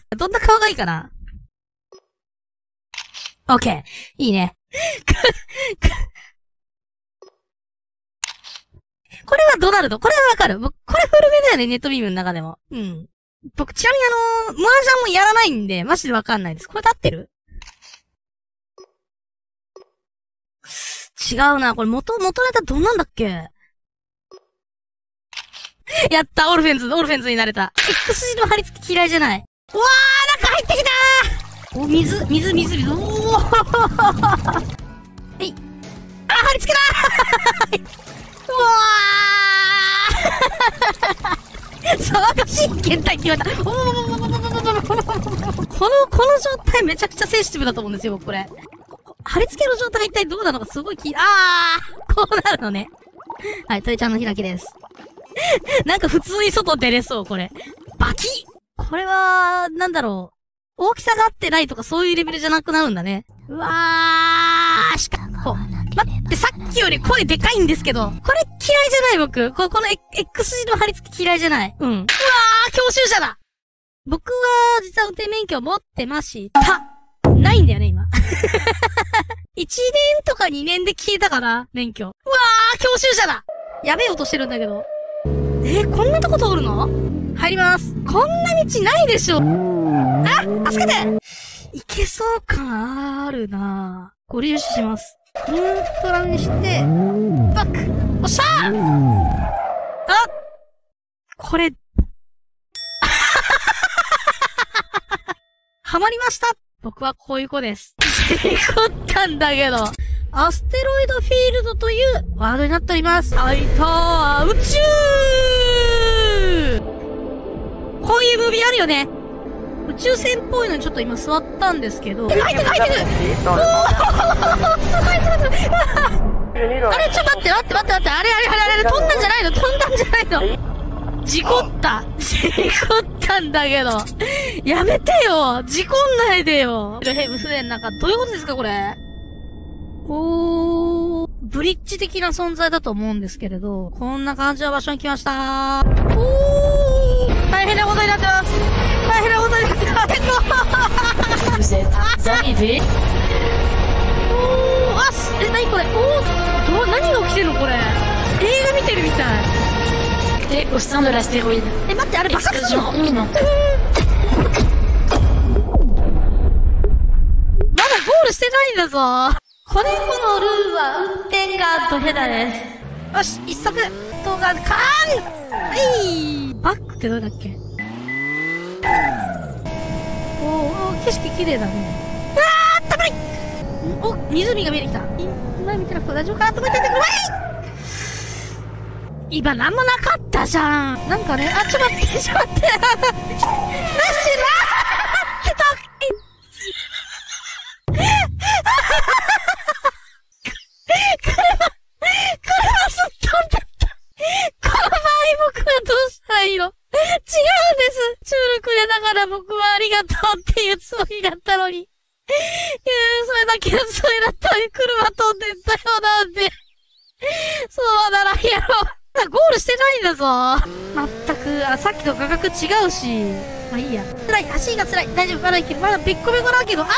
どんな顔がいいかな？オッケー。いいね。これはドナルド。これはわかる。僕、これ古めだよね、ネットビームの中でも。うん。僕、ちなみに麻雀もやらないんで、マジでわかんないです。これ合ってる？違うな。これ元ネタどんなんだっけ？やった、オルフェンズになれた。X 字の貼り付け嫌いじゃない。うわー、中入ってきたー！お、水、おーはい。あ、貼り付けだーうわー騒がしい検体って言われた。この状態めちゃくちゃセンシティブだと思うんですよ、僕これ。貼り付けの状態が一体どうなのかすごいこうなるのね。はい、鳥ちゃんの開きです。なんか普通に外出れそう、これ。バキッ！これは、なんだろう。大きさが合ってないとかそういうレベルじゃなくなるんだね。うわー、しかも、待って、さっきより声でかいんですけど、これ嫌いじゃない僕。この X 字の貼り付け嫌いじゃない。うん。うわー、教習車だ！僕は、実は運転免許を持ってました。ないんだよね、今。1年とか2年で消えたから、免許。うわー、教習車だ！やべえ音してるんだけど。こんなとこ通るの？入ります。こんな道ないでしょ。助けて！いけそう感あるなぁ。ご利用します。インフラにして、バック！おっしゃー！これ、はまりました！僕はこういう子です。事故ったんだけど。アステロイドフィールドというワードになっております。はいたー、宇宙！こういうムービーあるよね。宇宙船っぽいのにちょっと今座ったんですけど。入ってるおーすごいすごいあれちょっと待って。あれ、飛んだんじゃないの事故ったんだけど。やめてよ事故んないでよヘブ船なんか、どういうことですかこれ。ブリッジ的な存在だと思うんですけれど、こんな感じの場所に来ました大変なことになってます。何これ何が起きてるのこれ。映画見てるみたい。 au sein de l'astéroïde. 待って、あれ爆発するの？ imminente. まだゴールしてないんだぞ。このルーは運転がドヘダです。よし、一足動画カーンバックってどれだっけ？景色綺麗だね。あったかい！湖が見えてきた。今見てなくて大丈夫かなと思ってんだけど、今なんもなかったじゃん。なんかね、ちょっと待って。なしな車すっ飛んだった。この場合僕はどうしたらいいの？違うんです。チュールくれながら僕はありがとうっていうつもりだったのに。それだけのつもりだったのに車飛んでったよなんで。そうならんやろ。ゴールしてないんだぞ。まったく、さっきと画角違うし。まあいいや。辛い、足が辛い。大丈夫、まだいける。まだべっこべこだけど、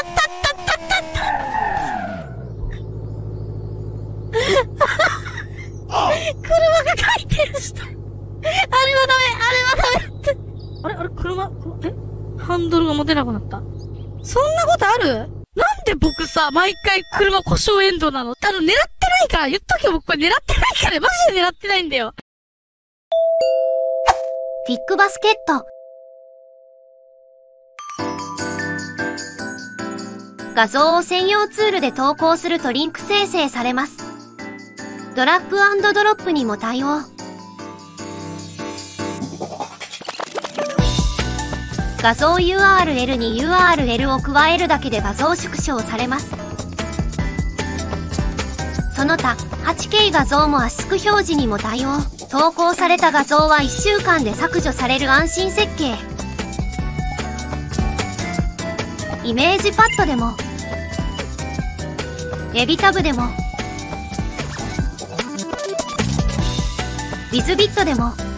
車が回転した。あれはダメって。あれ、車、ハンドルが持てなくなった。そんなことある？なんで僕さ、毎回車故障エンドなの？狙ってないから、言っとけよ僕これ狙ってないから、マジで狙ってないんだよ。 フィックバスケット。画像を専用ツールで投稿するとリンク生成されます。ドラッグ&ドロップにも対応。画像 URL に URL を加えるだけで画像縮小されます。その他、8K 画像も圧縮表示にも対応。投稿された画像は1週間で削除される安心設計。イメージパッドでも、エビタブでも、ウィズビットでも、